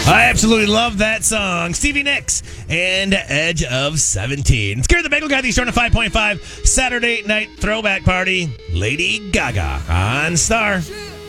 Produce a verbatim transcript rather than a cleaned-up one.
I absolutely love that song. Stevie Nicks and Edge of seventeen. Scare the Bagel Guy, the Storm five point five Saturday night throwback party. Lady Gaga on Star.